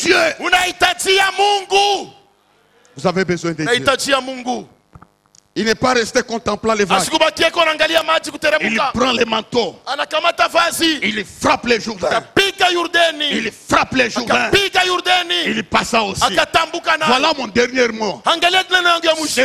Dieu. Unahitajia Mungu. Vous avez besoin de Dieu. Unahitajia Mungu. Il n'est pas resté contemplant les vagues. Asikubakie kuangalia maji Il kuteremka. prend les manteaux. Anakamata vazi. Il frappe les Jourdains. Akapiga Yordani. Il frappe les Jourdains. Akapiga Yordani. Il passa aussi. Akatambuka nayo. Voilà mon dernier mot. Angalia neno yangu ya mwisho. Ce